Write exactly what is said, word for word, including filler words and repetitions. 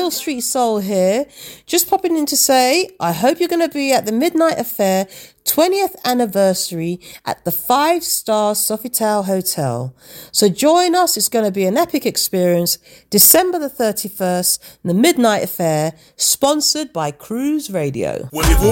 Hill Street Soul here. Just popping in to say, I hope you're going to be at the Midnight Affair twentieth anniversary at the Five Star Sofitel Hotel. So join us. It's going to be an epic experience. December the thirty-first, the Midnight Affair, sponsored by Cruise Radio. Well,